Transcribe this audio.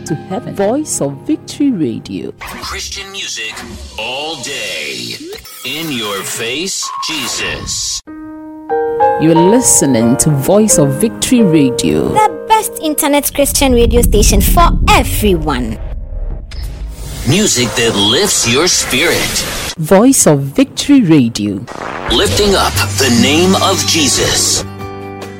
to heaven. Voice of Victory Radio. Christian music all day. In your face, Jesus. You're listening to Voice of Victory Radio, the best internet Christian radio station for everyone. Music that lifts your spirit. Voice of Victory Radio. Lifting up the name of Jesus.